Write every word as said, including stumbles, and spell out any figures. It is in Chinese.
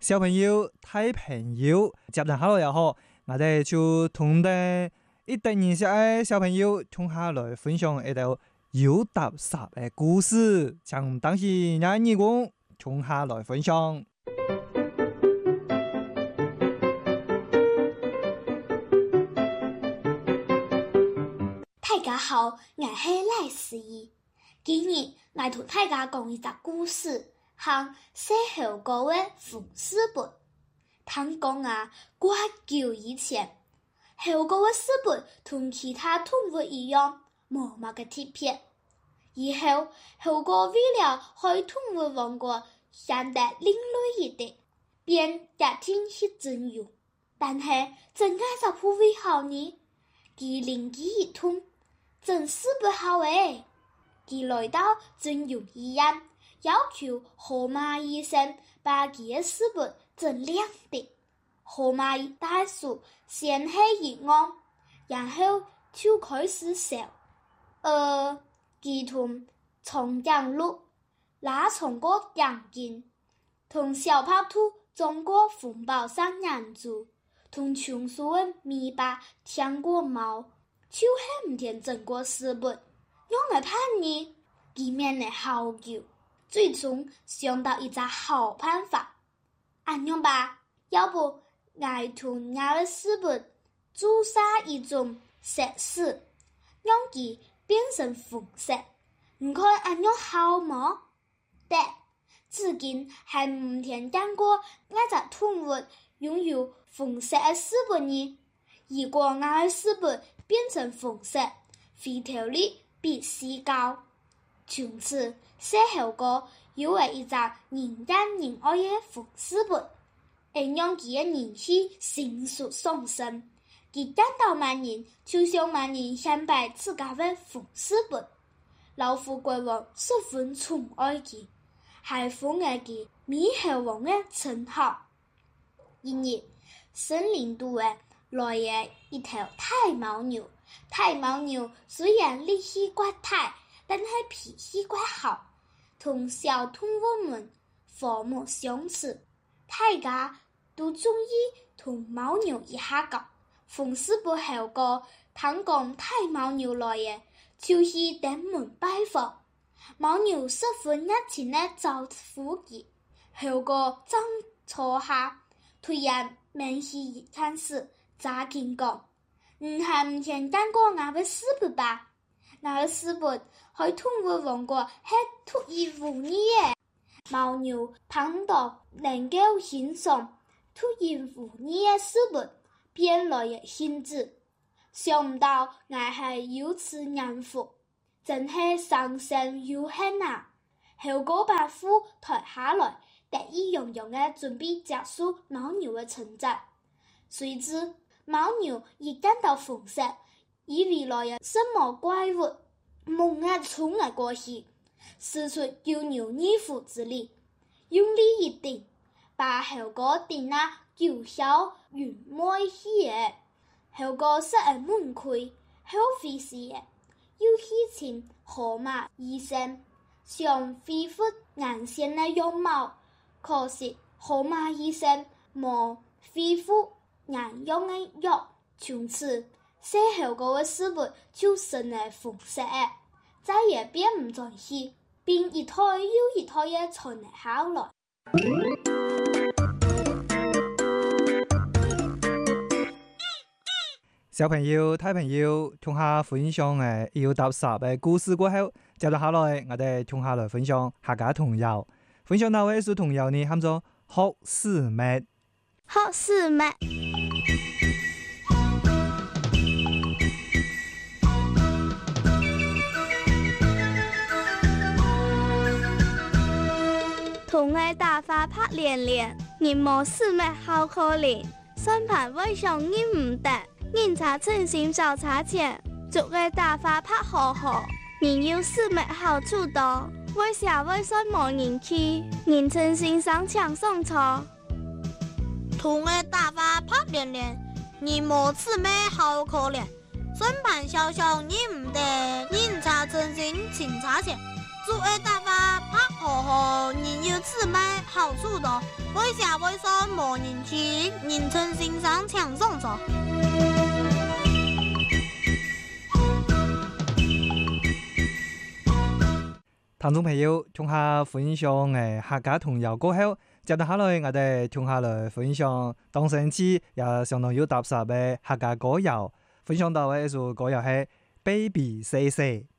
小朋友、大朋友接人下來也好，我哋就同啲一定認識嘅小朋友同下來分享一道有搭霎嘅故事，將當時嘅義工同下來分享。 大家好，我係賴思怡。今日我同大家講一個故事，係細猴哥嘅縫絲缽。聽講啊，掛久以前，猴哥嘅絲缽同其他動物一樣，冇乜嘅特別。以後，猴哥為了喺動物王國顯得另類一點，便決定去徵用。但係，真係就不為好呢？佢靈機一通，真絲缽好誒！佢來到徵用醫院，要求河馬醫生把佢嘅絲缽整亮啲。河馬大叔先係一按，然後就開始笑。呃，佢同長頸鹿拉長過眼鏡，同小白兔裝過風暴上眼珠，同松鼠嘅尾巴舔過毛，就是唔聽整過絲缽。用來叛逆，佢面嚟好久，最終想到一個好辦法。按樣吧，要不我同我的絲缽注射一種色素，讓佢變成紅色。唔看按樣好麼？得，至今還唔聽見過那隻動物擁有紅色的絲缽呢。如果我的絲缽變成紅色，回頭率比西高。從此，細猴哥有了一隻人見人愛的縫絲缽，而讓佢的人氣迅速上升。佢見到萬人，就向萬人獻拜自家的縫絲缽。老虎國王十分寵愛佢，還封了佢獼猴王的稱號。一日，森林度的來了一頭大犛牛。大犛牛雖然力氣怪大，但係脾氣怪好，同小動物們和睦相處，大家都中意同犛牛一下搞。縫絲缽猴哥聽講大犛牛來嘅，就去登門拜訪。犛牛十分熱情地招呼佢，猴哥正坐下，突然面起一看時，咋見講，唔係唔聽見過我嘅絲缽吧？我嘅絲缽喺動物王國係獨一無二嘅。犛牛聽到能夠欣賞獨一無二嘅絲缽，便來了興致。想唔到我係如此幸福，真係生性有幸啊！猴哥把斧抬下來，得意洋洋嘅準備結束犛牛嘅稱讚。誰知犛牛一見到紅色，以為來了什麼怪物，猛地衝了過去，使出九牛二虎之力，用力一頂，把猴哥頂那九霄雲外去嘅。猴哥失而猛潰，後悔時嘅，又去請河馬醫生，想恢復原先的樣貌，可惜河馬醫生冇恢復原樣的藥，從此細猴哥的絲缽就成了紅色的，再也變唔再去，並一胎又一胎的傳了下來。 小朋友、大朋友，同下分享誒有搭霎嘅故事過後，接落下來我哋同下來分享客家童謠。分享哪位是童謠呢？喊做學士麥。 學士麥。童藝大花拍連連，人無士麥好可憐。算盤為上人唔得。人茶真心找茶錢，逐個大花拍好好，人要士麥好處多，為社會算無人氣，人真心上搶送錯。 同個大花拍連連，人無士麥好可憐，算盤小小人唔得，人茶真心請茶錢， 做嘅大法拍好好，人有姊妹好處多，為社會上無人氣，人稱欣賞強壯咗。 聽眾朋友，從下分享誒客家童謠過後，接住下來我哋從下來分享當上次也相當有特色嘅客家歌謠，分享到嘅一首歌謠係 Baby Say Say。